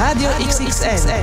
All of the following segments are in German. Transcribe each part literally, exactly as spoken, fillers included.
Radio X X L.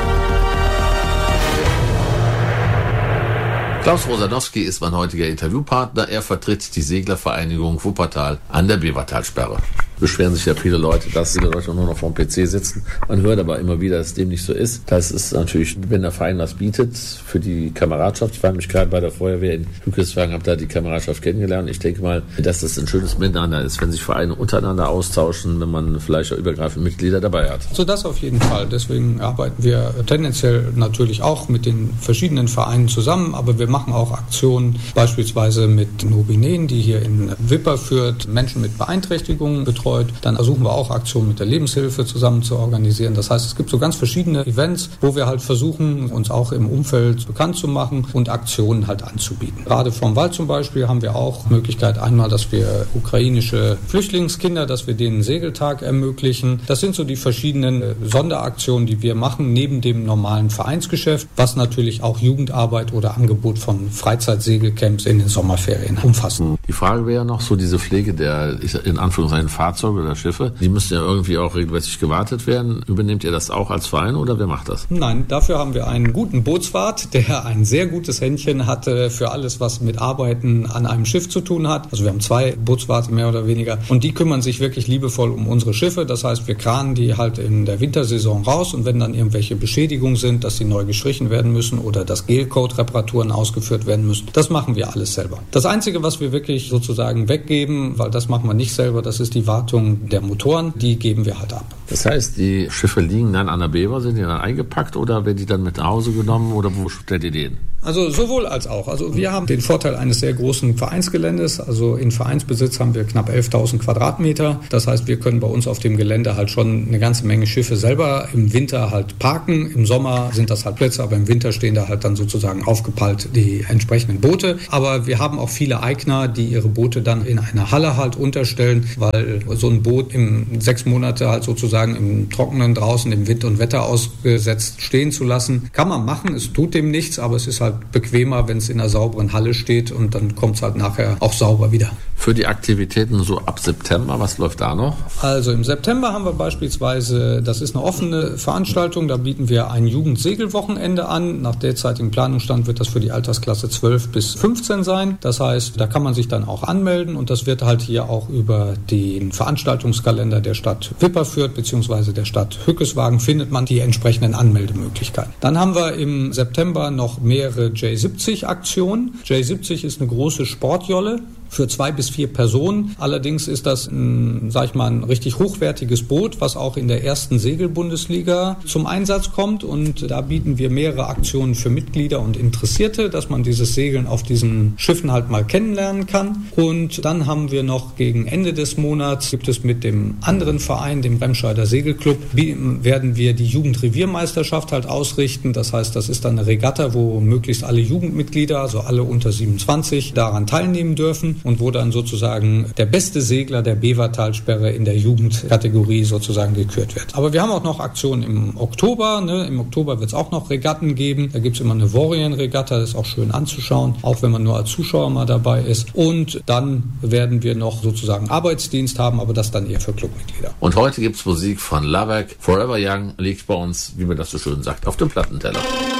Klaus Rosanowski ist mein heutiger Interviewpartner. Er vertritt die Seglervereinigung Wuppertal an der Bevertalsperre. Beschweren sich ja viele Leute, dass viele Leute nur noch vorm P C sitzen. Man hört aber immer wieder, dass dem nicht so ist. Das ist natürlich, wenn der Verein was bietet für die Kameradschaft. Ich war nämlich gerade bei der Feuerwehr in Hückeswagen, habe da die Kameradschaft kennengelernt. Ich denke mal, dass das ein schönes Miteinander ist, wenn sich Vereine untereinander austauschen, wenn man vielleicht auch übergreifend Mitglieder dabei hat. Also das auf jeden Fall. Deswegen arbeiten wir tendenziell natürlich auch mit den verschiedenen Vereinen zusammen, aber wir machen auch Aktionen, beispielsweise mit Nobinen, die hier in Wipperfürth Menschen mit Beeinträchtigungen betreut. Dann versuchen wir auch Aktionen mit der Lebenshilfe zusammen zu organisieren. Das heißt, es gibt so ganz verschiedene Events, wo wir halt versuchen, uns auch im Umfeld bekannt zu machen und Aktionen halt anzubieten. Gerade vom Wald zum Beispiel haben wir auch Möglichkeit einmal, dass wir ukrainische Flüchtlingskinder, dass wir denen einen Segeltag ermöglichen. Das sind so die verschiedenen Sonderaktionen, die wir machen, neben dem normalen Vereinsgeschäft, was natürlich auch Jugendarbeit oder Angebot von Freizeitsegelcamps in den Sommerferien umfasst. Die Frage wäre noch so, diese Pflege der, in Anführungszeichen, Fahrzeuge oder Schiffe, die müssen ja irgendwie auch regelmäßig gewartet werden. Übernehmt ihr das auch als Verein oder wer macht das? Nein, dafür haben wir einen guten Bootswart, der ein sehr gutes Händchen hatte für alles, was mit Arbeiten an einem Schiff zu tun hat. Also wir haben zwei Bootswarte mehr oder weniger und die kümmern sich wirklich liebevoll um unsere Schiffe. Das heißt, wir kranen die halt in der Wintersaison raus und wenn dann irgendwelche Beschädigungen sind, dass sie neu gestrichen werden müssen oder dass Gelcoat-Reparaturen ausgeführt werden müssen, das machen wir alles selber. Das Einzige, was wir wirklich sozusagen weggeben, weil das machen wir nicht selber, das ist die Wartung der Motoren, die geben wir halt ab. Das heißt, die Schiffe liegen dann an der Bever, sind die dann eingepackt oder werden die dann mit nach Hause genommen oder wo stellt ihr die hin? Also sowohl als auch. Also wir haben den Vorteil eines sehr großen Vereinsgeländes. Also in Vereinsbesitz haben wir knapp elftausend Quadratmeter. Das heißt, wir können bei uns auf dem Gelände halt schon eine ganze Menge Schiffe selber im Winter halt parken. Im Sommer sind das halt Plätze, aber im Winter stehen da halt dann sozusagen aufgepallt die entsprechenden Boote. Aber wir haben auch viele Eigner, die ihre Boote dann in einer Halle halt unterstellen, weil so ein Boot im sechs Monate halt sozusagen im Trockenen draußen im Wind und Wetter ausgesetzt stehen zu lassen, kann man machen. Es tut dem nichts, aber es ist halt bequemer, wenn es in einer sauberen Halle steht und dann kommt es halt nachher auch sauber wieder. Für die Aktivitäten so ab September, was läuft da noch? Also im September haben wir beispielsweise, das ist eine offene Veranstaltung, da bieten wir ein Jugendsegelwochenende an. Nach derzeitigem Planungsstand wird das für die Altersklasse zwölf bis fünfzehn sein. Das heißt, da kann man sich dann auch anmelden und das wird halt hier auch über den Veranstaltungskalender der Stadt Wipperfürth bzw. der Stadt Hückeswagen findet man die entsprechenden Anmeldemöglichkeiten. Dann haben wir im September noch mehrere J siebzig Aktionen. J siebzig ist eine große Sportjolle für zwei bis vier Personen. Allerdings ist das ein, sag ich mal, ein richtig hochwertiges Boot, was auch in der ersten Segelbundesliga zum Einsatz kommt. Und da bieten wir mehrere Aktionen für Mitglieder und Interessierte, dass man dieses Segeln auf diesen Schiffen halt mal kennenlernen kann. Und dann haben wir noch gegen Ende des Monats, gibt es mit dem anderen Verein, dem Remscheider Segelclub, werden wir die Jugendreviermeisterschaft halt ausrichten. Das heißt, das ist dann eine Regatta, wo möglichst alle Jugendmitglieder, also alle unter siebenundzwanzig, daran teilnehmen dürfen. Und wo dann sozusagen der beste Segler der Bevertalsperre in der Jugendkategorie sozusagen gekürt wird. Aber wir haben auch noch Aktionen im Oktober. Ne? Im Oktober wird es auch noch Regatten geben. Da gibt es immer eine Warrior-Regatta, das ist auch schön anzuschauen, auch wenn man nur als Zuschauer mal dabei ist. Und dann werden wir noch sozusagen Arbeitsdienst haben, aber das dann eher für Clubmitglieder. Und heute gibt es Musik von Lavek. Forever Young liegt bei uns, wie man das so schön sagt, auf dem Plattenteller.